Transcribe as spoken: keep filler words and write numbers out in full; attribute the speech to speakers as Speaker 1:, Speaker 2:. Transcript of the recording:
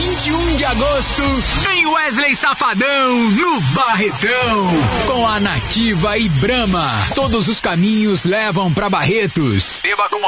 Speaker 1: vinte e um de agosto, tem Wesley Safadão no Barretão. Com a Nativa e Brahma. Todos os caminhos levam pra Barretos. Beba com